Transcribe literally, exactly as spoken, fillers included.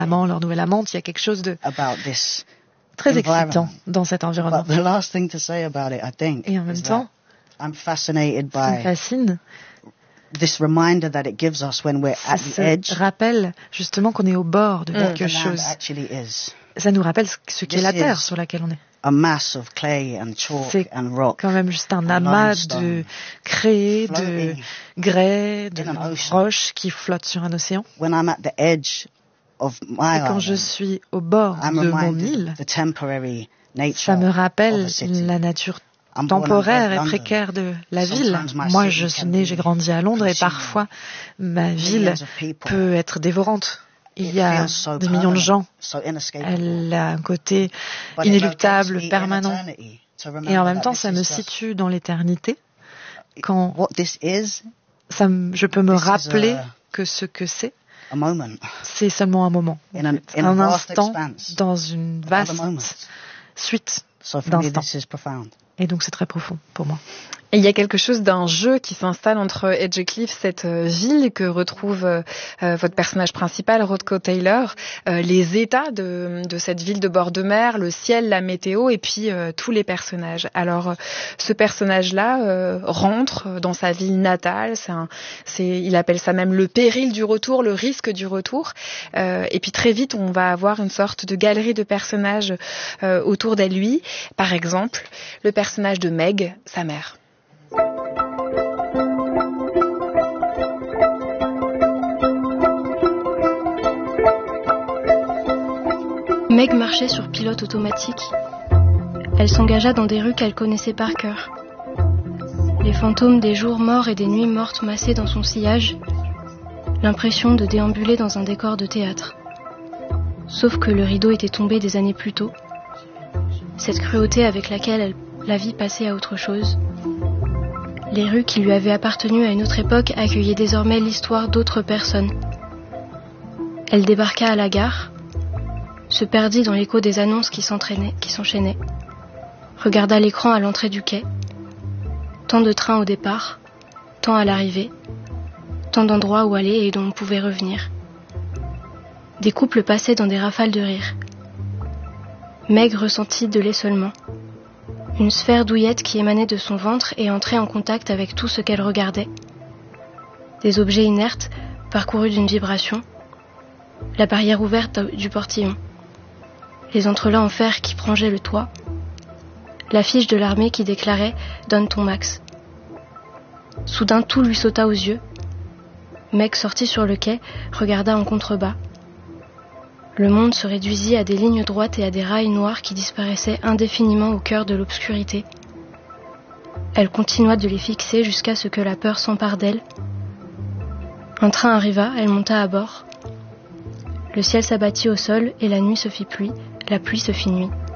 amant, leur nouvelle amante. Il y a quelque chose de about this très excitant environment. dans cet environnement. But the last thing to say about it, I think, Et en même is temps, that I'm fascinated ce qui me by fascine, this reminder that it gives us when we're at the c'est edge. ce rappel justement qu'on est au bord de What quelque the land chose. actually is. Ça nous rappelle ce ce qu'est This la terre is sur laquelle on est. A mass of clay and chalk C'est and rock quand même juste un and amas limestone de craie, de floating grès, de in an ocean. roches qui flottent sur un océan. When I'm at the edge of my Et quand je island, suis au bord I'm de mon reminded île, of the temporary nature ça me rappelle of a city. la nature I'm born and temporaire bred et London. précaire de la ville. Sometimes my Moi, city je can suis née, be j'ai grandi à Londres et consuming. parfois ma ville Millions of people. peut être dévorante. Il It y a feels so des millions de gens. permanent, so inescapable. Elle a un côté But it inéluctable, locates me in permanent. eternity to remember Et en même that temps, this ça is me just situe dans l'éternité. Quand what this is, ça, me- je peux me This is rappeler a- que ce que c'est, a moment. c'est seulement un moment. en In an- fait. in a Un vast instant expanse dans une of vaste other moments. suite So for me, d'instants. this is profound. Et donc, c'est très profond pour moi. Et il y a quelque chose d'un jeu qui s'installe entre Edgecliff, cette euh, ville que retrouve euh, euh, votre personnage principal, Rodko Taylor, euh, les états de, de cette ville de bord de mer, le ciel, la météo et puis euh, tous les personnages. Alors, euh, ce personnage-là euh, rentre dans sa ville natale. C'est un, c'est, il appelle ça même le péril du retour, le risque du retour. Euh, et puis très vite, on va avoir une sorte de galerie de personnages euh, autour de lui. Par exemple, le personnage de Meg, sa mère. Meg marchait sur pilote automatique. Elle s'engagea dans des rues qu'elle connaissait par cœur. Les fantômes des jours morts et des nuits mortes massaient dans son sillage, l'impression de déambuler dans un décor de théâtre. Sauf que le rideau était tombé des années plus tôt. Cette cruauté avec laquelle elle, la vie passait à autre chose. Les rues qui lui avaient appartenu à une autre époque accueillaient désormais l'histoire d'autres personnes. Elle débarqua à la gare, se perdit dans l'écho des annonces qui s'entraînaient, qui s'enchaînaient, regarda l'écran à l'entrée du quai, tant de trains au départ, tant à l'arrivée, tant d'endroits où aller et dont on pouvait revenir. Des couples passaient dans des rafales de rire. Meg ressentit de l'essolement. Une sphère douillette qui émanait de son ventre et entrait en contact avec tout ce qu'elle regardait. Des objets inertes parcourus d'une vibration, la barrière ouverte du portillon, les entrelacs en fer qui prongeaient le toit, l'affiche de l'armée qui déclarait « Donne ton max ». Soudain, tout lui sauta aux yeux. Meg sortit sur le quai, regarda en contrebas. Le monde se réduisit à des lignes droites et à des rails noirs qui disparaissaient indéfiniment au cœur de l'obscurité. Elle continua de les fixer jusqu'à ce que la peur s'empare d'elle. Un train arriva, elle monta à bord. Le ciel s'abattit au sol et la nuit se fit pluie, la pluie se fit nuit.